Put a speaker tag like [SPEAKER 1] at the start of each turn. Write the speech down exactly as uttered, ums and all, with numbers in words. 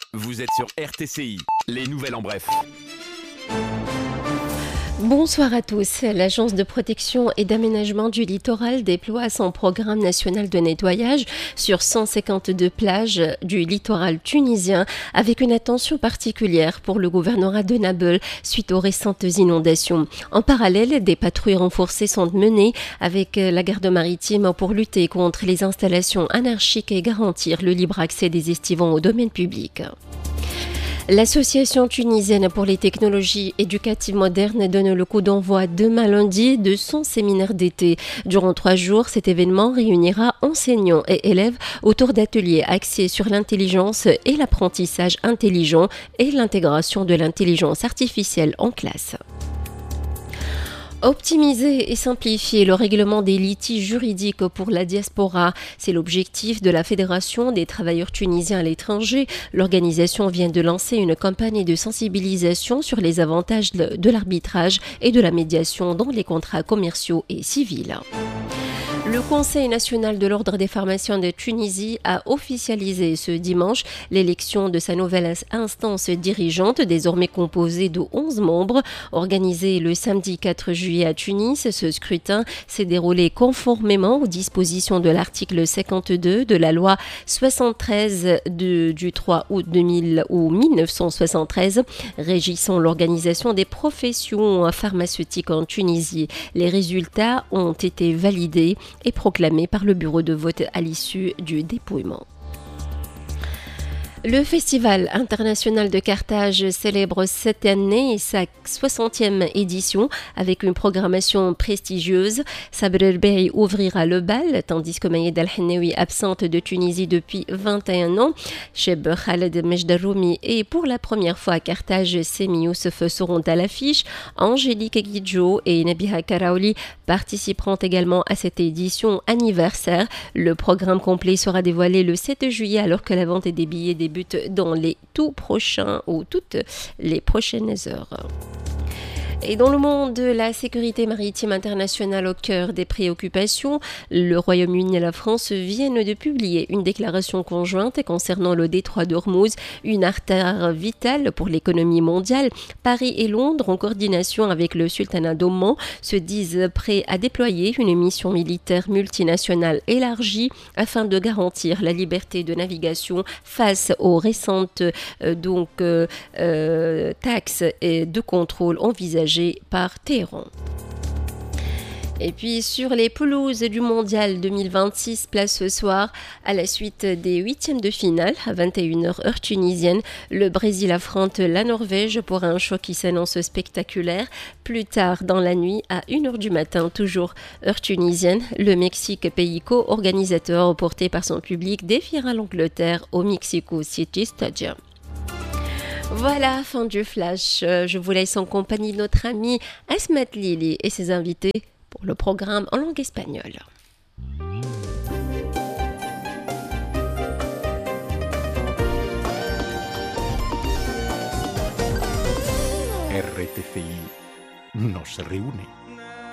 [SPEAKER 1] Vous êtes sur R T C I, les nouvelles en bref.
[SPEAKER 2] Bonsoir à tous. L'Agence de protection et d'aménagement du littoral déploie son programme national de nettoyage sur cent cinquante-deux plages du littoral tunisien avec une attention particulière pour le gouvernorat de Nabeul suite aux récentes inondations. En parallèle, des patrouilles renforcées sont menées avec la garde maritime pour lutter contre les installations anarchiques et garantir le libre accès des estivants au domaine public. L'Association tunisienne pour les technologies éducatives modernes donne le coup d'envoi demain lundi de son séminaire d'été. Durant trois jours, cet événement réunira enseignants et élèves autour d'ateliers axés sur l'intelligence et l'apprentissage intelligent et l'intégration de l'intelligence artificielle en classe. Optimiser et simplifier le règlement des litiges juridiques pour la diaspora, c'est l'objectif de la Fédération des travailleurs tunisiens à l'étranger. L'organisation vient de lancer une campagne de sensibilisation sur les avantages de l'arbitrage et de la médiation dans les contrats commerciaux et civils. Le Conseil national de l'Ordre des pharmaciens de Tunisie a officialisé ce dimanche l'élection de sa nouvelle instance dirigeante, désormais composée de onze membres. Organisé le samedi quatre juillet à Tunis, ce scrutin s'est déroulé conformément aux dispositions de l'article cinquante-deux de la loi soixante-treize de, du trois août deux mille ou mille neuf cent soixante-treize régissant l'organisation des professions pharmaceutiques en Tunisie. Les résultats ont été validés et proclamé par le bureau de vote à l'issue du dépouillement. Le Festival international de Carthage célèbre cette année sa soixantième édition avec une programmation prestigieuse. Sabr el-Behi ouvrira le bal, tandis que Mayed Al-Hennaoui, absente de Tunisie depuis vingt et un ans. Cheb Khaled Mejdaroumi et pour la première fois à Carthage, Semi Youssef seront à l'affiche. Angélique Guidjo et Nabiha Karaouli participeront également à cette édition anniversaire. Le programme complet sera dévoilé le sept juillet alors que la vente des billets débute dans les tout prochains ou toutes les prochaines heures. Et dans le monde de la sécurité maritime internationale au cœur des préoccupations, le Royaume-Uni et la France viennent de publier une déclaration conjointe concernant le détroit d'Ormuz, une artère vitale pour l'économie mondiale. Paris et Londres, en coordination avec le sultanat d'Oman, se disent prêts à déployer une mission militaire multinationale élargie afin de garantir la liberté de navigation face aux récentes euh, donc, euh, euh, taxes et de contrôle envisagées par Téhéran. Et puis sur les pelouses du mondial deux mille vingt-six, place ce soir à la suite des huitièmes de finale à vingt et une heures heure tunisienne. Le Brésil affronte la Norvège pour un choc qui s'annonce spectaculaire. Plus tard dans la nuit à une heure du matin, toujours heure tunisienne, le Mexique, pays co-organisateur porté par son public, défiera l'Angleterre au Mexico City Stadium. Voilà, fin du flash. Je vous laisse en compagnie de notre ami Asmat Lili et ses invités pour le programme en langue espagnole.
[SPEAKER 3] R T C I no se reúne.